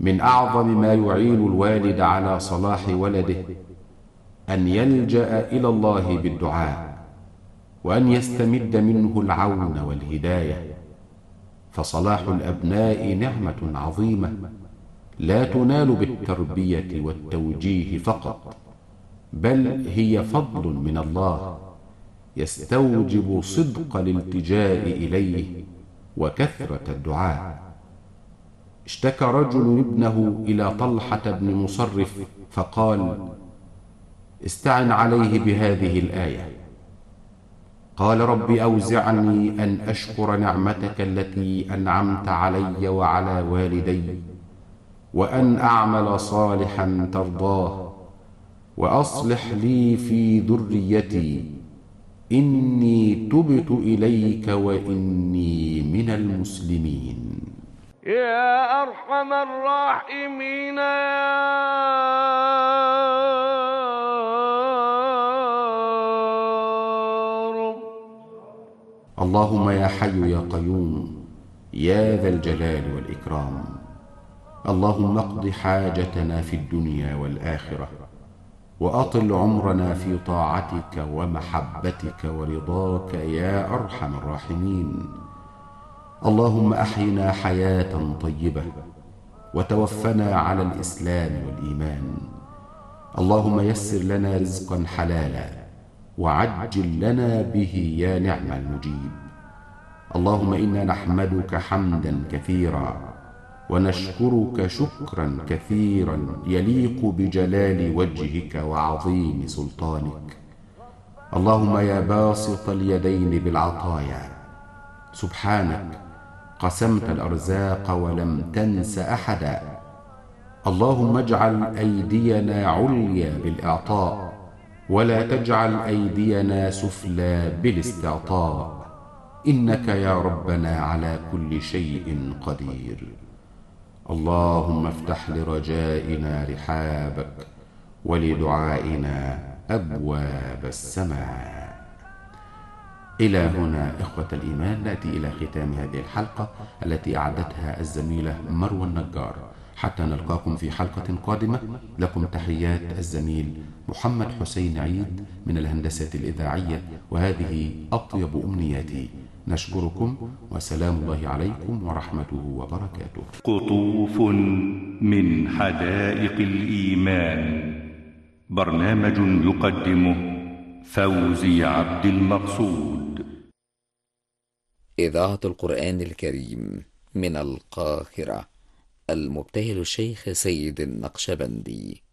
من أعظم ما يعين الوالد على صلاح ولده أن يلجأ إلى الله بالدعاء، وأن يستمد منه العون والهداية، فصلاح الأبناء نعمة عظيمة لا تنال بالتربية والتوجيه فقط، بل هي فضل من الله يستوجب صدق الالتجاء إليه وكثرة الدعاء. اشتكى رجل ابنه إلى طلحة بن مصرف فقال: استعن عليه بهذه الآية. قال: رب أوزعني أن أشكر نعمتك التي أنعمت علي وعلى والدي، وأن أعمل صالحا ترضاه، وأصلح لي في ذريتي، إني تبت إليك وإني من المسلمين. يا أرحم الراحمين يا رب. اللهم يا حي يا قيوم يا ذا الجلال والإكرام، اللهم اقض حاجتنا في الدنيا والآخرة، وأطل عمرنا في طاعتك ومحبتك ورضاك يا أرحم الراحمين. اللهم أحينا حياة طيبة، وتوفنا على الإسلام والإيمان. اللهم يسر لنا رزقا حلالا، وعجل لنا به يا نعم المجيب. اللهم إنا نحمدك حمدا كثيرا، ونشكرك شكرا كثيرا يليق بجلال وجهك وعظيم سلطانك. اللهم يا باسط اليدين بالعطايا، سبحانك قسمت الأرزاق ولم تنس أحدا. اللهم اجعل أيدينا عليا بالإعطاء، ولا تجعل أيدينا سفلى بالاستعطاء، إنك يا ربنا على كل شيء قدير. اللهم افتح لرجائنا رحابك، ولدعائنا أبواب السماء. إلى هنا إخوة الإيمان نأتي إلى ختام هذه الحلقة التي أعدتها الزميلة مروى النجار. حتى نلقاكم في حلقة قادمة، لكم تحيات الزميل محمد حسين عيد من الهندسة الإذاعية، وهذه أطيب أمنياتي. نشكركم، وسلام الله عليكم ورحمته وبركاته. قطوف من حدائق الإيمان، برنامج يقدمه فوزي عبد المقصود. إذاعة القرآن الكريم من القاهرة، المبتهل الشيخ سيد النقشبندي.